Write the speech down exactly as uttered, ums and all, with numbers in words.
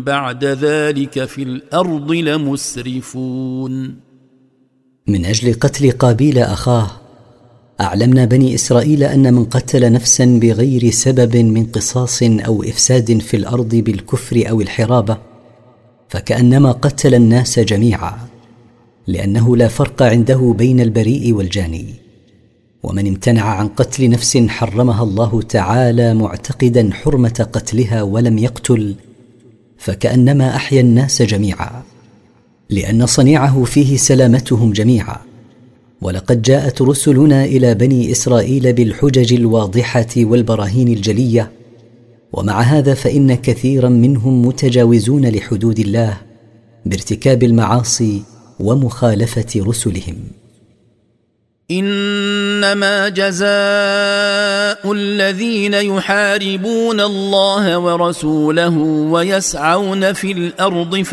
بعد ذلك في الأرض لمسرفون. من أجل قتل قابيل أخاه أعلمنا بني إسرائيل أن من قتل نفسا بغير سبب من قصاص أو إفساد في الأرض بالكفر أو الحرابة فكأنما قتل الناس جميعا، لأنه لا فرق عنده بين البريء والجاني. ومن امتنع عن قتل نفس حرمها الله تعالى معتقدا حرمة قتلها ولم يقتل فكأنما أحيا الناس جميعا، لأن صنيعه فيه سلامتهم جميعا. ولقد جاءت رسلنا إلى بني إسرائيل بالحجج الواضحة والبراهين الجلية، ومع هذا فإن كثيرا منهم متجاوزون لحدود الله بارتكاب المعاصي ومخالفة رسلهم. إنما جزاء الذين يحاربون الله ورسوله ويسعون في الأرض